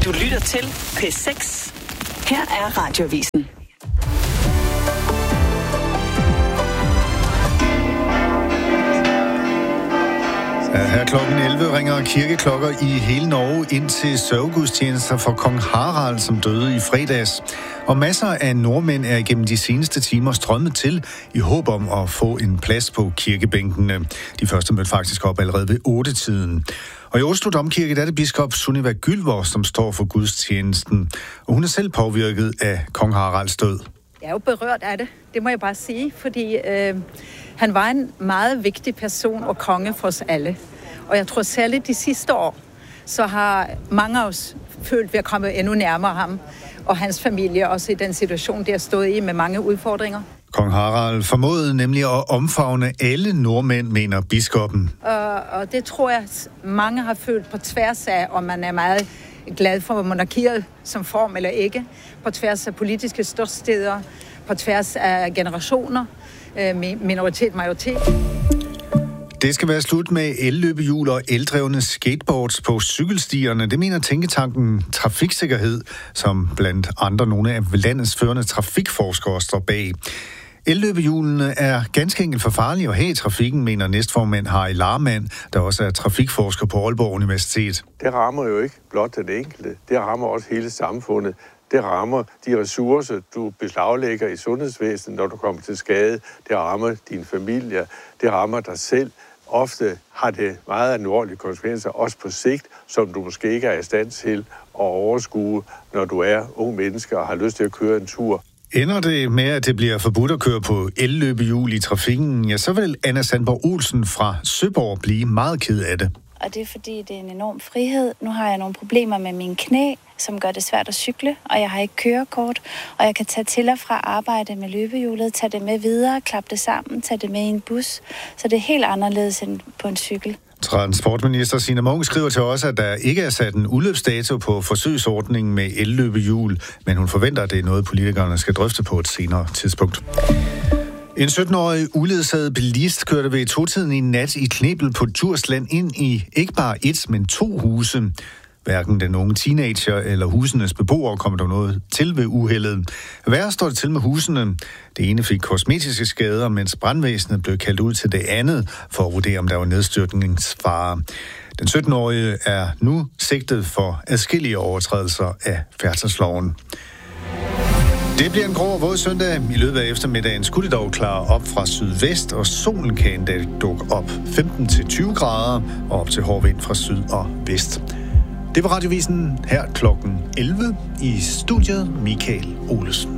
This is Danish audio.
Du lytter til P6. Her er Radiovisen. Her klokken 11 ringer kirkeklokker i hele Norge ind til sørgegudstjenester for kong Harald, som døde i fredags. Og masser af nordmænd er igennem de seneste timer strømmet til i håb om at få en plads på kirkebænkene. De første mødte faktisk op allerede ved 8-tiden. Og i Oslo Domkirke er det biskop Sunniva Gylvor, som står for gudstjenesten. Og hun er selv påvirket af kong Haralds død. Jeg er jo berørt af det, det må jeg bare sige, fordi han var en meget vigtig person og konge for os alle. Og jeg tror særligt de sidste år, så har mange af os følt, at vi er kommet endnu nærmere ham og hans familie, også i den situation, de har stået i med mange udfordringer. Kong Harald formåede nemlig at omfavne alle nordmænd, mener biskoppen. Og det tror jeg, mange har følt på tværs af, om man er meget glad for monarkiet som form eller ikke, på tværs af politiske ståsteder, på tværs af generationer, minoritet, majoritet. Det skal være slut med elløbehjul og eldrevne skateboards på cykelstierne. Det mener tænketanken Trafiksikkerhed, som blandt andre nogle af landets førende trafikforskere står bag. Elløbehjulene er ganske enkelt for farlige at have i trafikken, mener næstformand Harry Larmand, der også er trafikforsker på Aalborg Universitet. Det rammer jo ikke blot den enkelte, det rammer også hele samfundet. Det rammer de ressourcer, du beslaglægger i sundhedsvæsenet, når du kommer til skade. Det rammer din familie, det rammer dig selv. Ofte har det meget alvorlige konsekvenser, også på sigt, som du måske ikke er i stand til at overskue, når du er ung menneske og har lyst til at køre en tur. Ender det med, at det bliver forbudt at køre på elløbehjul i trafikken, ja, så vil Anna Sandborg Olsen fra Søborg blive meget ked af det. Og det er fordi, det er en enorm frihed. Nu har jeg nogle problemer med mine knæ, som gør det svært at cykle, og jeg har ikke kørekort. Og jeg kan tage til og fra arbejde med løbehjulet, tage det med videre, klappe det sammen, tage det med i en bus. Så det er helt anderledes end på en cykel. Transportminister Signe Munk skriver til os, at der ikke er sat en udløbsdato på forsøgsordningen med elløbehjul, men hun forventer, at det er noget, politikerne skal drøfte på et senere tidspunkt. En 17-årig uledsaget bilist kørte ved 2-tiden i nat i Knebel på Djursland ind i ikke bare et, men 2 huse. Hverken den unge teenager eller husenes beboere kom der noget til ved uheldet. Værre står det til med husene. Det ene fik kosmetiske skader, mens brandvæsenet blev kaldt ud til det andet for at vurdere, om der var nedstyrtningsfare. Den 17-årige er nu sigtet for adskillige overtrædelser af færdselsloven. Det bliver en grå og våd søndag. I løbet af eftermiddagen skulle det dog klare op fra sydvest, og solen kan endda dukke op 15-20 grader og op til hård vind fra syd og vest. Det var Radiovisen her klokken 11 i studiet Michael Olesen.